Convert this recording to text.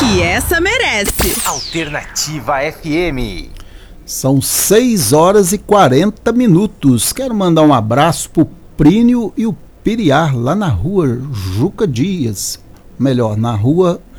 que essa merece. Alternativa FM. São 6h40. Quero mandar um abraço pro Prínio e o Piriar, lá na rua Juca Dias. Melhor, na rua